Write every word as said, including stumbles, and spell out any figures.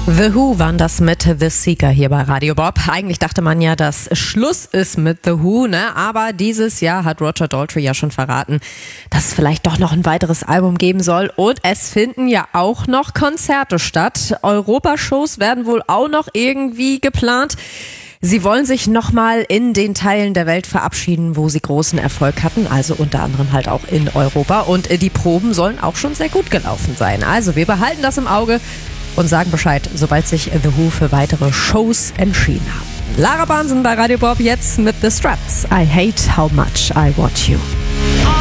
The Who waren das mit The Seeker hier bei Radio Bob. Eigentlich dachte man ja, dass Schluss ist mit The Who, ne? Aber dieses Jahr hat Roger Daltrey ja schon verraten, dass es vielleicht doch noch ein weiteres Album geben soll. Und es finden ja auch noch Konzerte statt. Europashows werden wohl auch noch irgendwie geplant. Sie wollen sich nochmal in den Teilen der Welt verabschieden, wo sie großen Erfolg hatten, also unter anderem halt auch in Europa. Und die Proben sollen auch schon sehr gut gelaufen sein. Also wir behalten das im Auge und sagen Bescheid, sobald sich The Who für weitere Shows entschieden haben. Lara Bahnsen bei Radio Bob jetzt mit The Struts. I hate how much I want you.